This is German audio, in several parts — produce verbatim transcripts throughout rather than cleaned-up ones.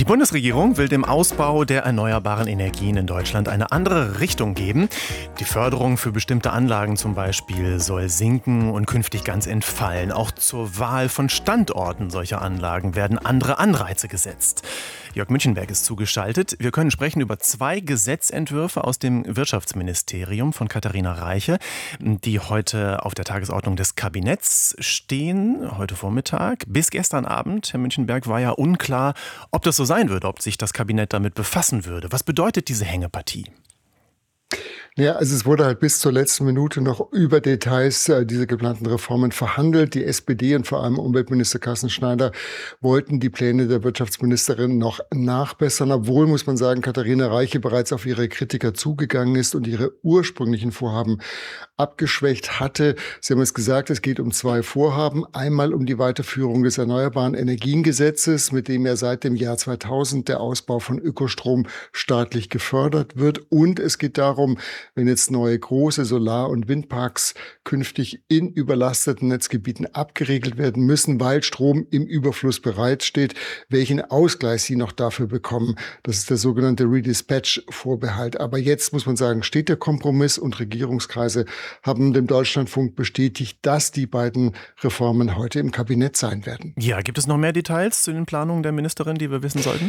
Bundesregierung will dem Ausbau der erneuerbaren Energien in Deutschland eine andere Richtung geben. Die Förderung für bestimmte Anlagen zum Beispiel soll sinken und künftig ganz entfallen. Auch zur Wahl von Standorten solcher Anlagen werden andere Anreize gesetzt. Jörg Münchenberg ist zugeschaltet. Wir können sprechen über zwei Gesetzentwürfe aus dem Wirtschaftsministerium von Katharina Reiche, die heute auf der Tagesordnung des Kabinetts stehen, heute Vormittag. Bis gestern Abend, Herr Münchenberg, war ja unklar, ob das so sein würde, ob sich das Kabinett damit befassen würde. Was bedeutet diese Hängepartie? Ja, also es wurde halt bis zur letzten Minute noch über Details äh, dieser geplanten Reformen verhandelt. Die S P D und vor allem Umweltminister Carsten Schneider wollten die Pläne der Wirtschaftsministerin noch nachbessern, obwohl, muss man sagen, Katharina Reiche bereits auf ihre Kritiker zugegangen ist und ihre ursprünglichen Vorhaben abgeschwächt hatte. Sie haben es gesagt, es geht um zwei Vorhaben. Einmal um die Weiterführung des Erneuerbaren Energiengesetzes, mit dem ja seit dem Jahr zweitausend der Ausbau von Ökostrom staatlich gefördert wird. Und es geht darum, wenn jetzt neue große Solar- und Windparks künftig in überlasteten Netzgebieten abgeregelt werden müssen, weil Strom im Überfluss bereitsteht, welchen Ausgleich sie noch dafür bekommen. Das ist der sogenannte Redispatch-Vorbehalt. Aber jetzt muss man sagen, steht der Kompromiss und Regierungskreise haben dem Deutschlandfunk bestätigt, dass die beiden Reformen heute im Kabinett sein werden. Ja, gibt es noch mehr Details zu den Planungen der Ministerin, die wir wissen sollten?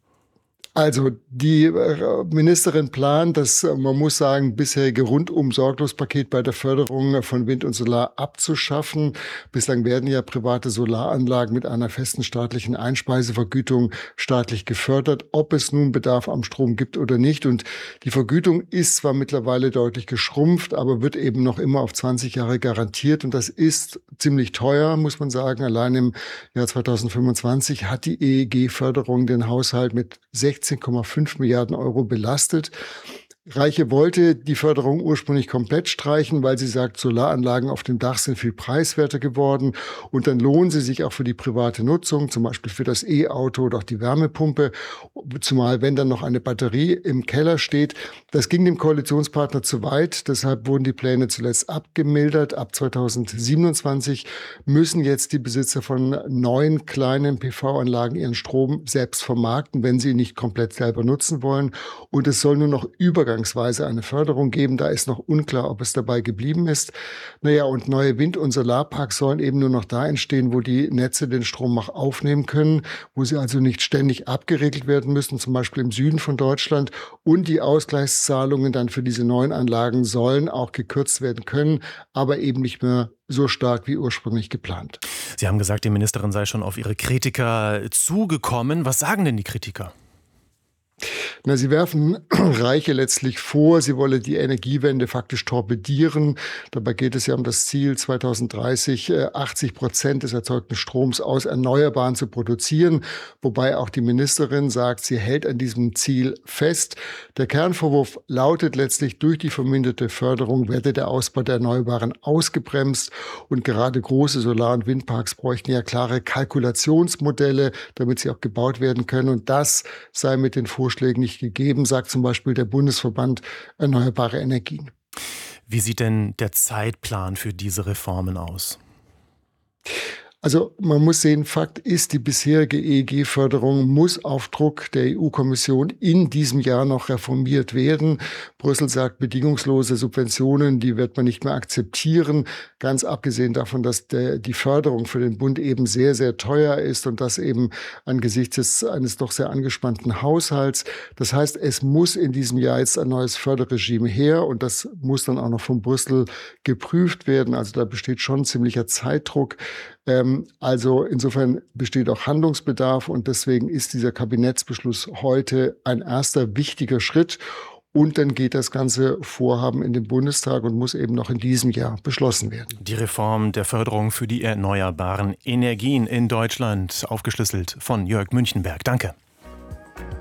Also die Ministerin plant, das, man muss sagen, bisherige Rundum-Sorglos-Paket bei der Förderung von Wind und Solar abzuschaffen. Bislang werden ja private Solaranlagen mit einer festen staatlichen Einspeisevergütung staatlich gefördert, ob es nun Bedarf am Strom gibt oder nicht. Und die Vergütung ist zwar mittlerweile deutlich geschrumpft, aber wird eben noch immer auf zwanzig Jahre garantiert. Und das ist ziemlich teuer, muss man sagen. Allein im Jahr zweitausendfünfundzwanzig hat die E E G-Förderung den Haushalt mit sechzehn Komma fünf Milliarden Euro belastet. Reiche wollte die Förderung ursprünglich komplett streichen, weil sie sagt, Solaranlagen auf dem Dach sind viel preiswerter geworden und dann lohnen sie sich auch für die private Nutzung, zum Beispiel für das E-Auto oder auch die Wärmepumpe, zumal wenn dann noch eine Batterie im Keller steht. Das ging dem Koalitionspartner zu weit, deshalb wurden die Pläne zuletzt abgemildert. Ab zweitausendsiebenundzwanzig müssen jetzt die Besitzer von neuen kleinen P V-Anlagen ihren Strom selbst vermarkten, wenn sie ihn nicht komplett selber nutzen wollen, und es soll nur noch Übergangsweise eine Förderung geben. Da ist noch unklar, ob es dabei geblieben ist. Naja, und neue Wind- und Solarparks sollen eben nur noch da entstehen, wo die Netze den Strom auch aufnehmen können, wo sie also nicht ständig abgeregelt werden müssen, zum Beispiel im Süden von Deutschland. Und die Ausgleichszahlungen dann für diese neuen Anlagen sollen auch gekürzt werden können, aber eben nicht mehr so stark wie ursprünglich geplant. Sie haben gesagt, die Ministerin sei schon auf ihre Kritiker zugekommen. Was sagen denn die Kritiker? Na, sie werfen Reiche letztlich vor, sie wolle die Energiewende faktisch torpedieren. Dabei geht es ja um das Ziel, zweitausenddreißig achtzig Prozent des erzeugten Stroms aus Erneuerbaren zu produzieren. Wobei auch die Ministerin sagt, sie hält an diesem Ziel fest. Der Kernvorwurf lautet letztlich, durch die verminderte Förderung werde der Ausbau der Erneuerbaren ausgebremst. Und gerade große Solar- und Windparks bräuchten ja klare Kalkulationsmodelle, damit sie auch gebaut werden können. Und das sei mit den Vorschlägen nicht gegeben, sagt zum Beispiel der Bundesverband Erneuerbare Energien. Wie sieht denn der Zeitplan für diese Reformen aus? Also man muss sehen, Fakt ist, die bisherige E E G-Förderung muss auf Druck der E U-Kommission in diesem Jahr noch reformiert werden. Brüssel sagt, bedingungslose Subventionen, die wird man nicht mehr akzeptieren. Ganz abgesehen davon, dass der, die Förderung für den Bund eben sehr, sehr teuer ist und das eben angesichts des, eines doch sehr angespannten Haushalts. Das heißt, es muss in diesem Jahr jetzt ein neues Förderregime her und das muss dann auch noch von Brüssel geprüft werden. Also da besteht schon ziemlicher Zeitdruck. Ähm, also insofern besteht auch Handlungsbedarf und deswegen ist dieser Kabinettsbeschluss heute ein erster wichtiger Schritt. Und dann geht das ganze Vorhaben in den Bundestag und muss eben noch in diesem Jahr beschlossen werden. Die Reform der Förderung für die erneuerbaren Energien in Deutschland, aufgeschlüsselt von Jörg Münchenberg. Danke.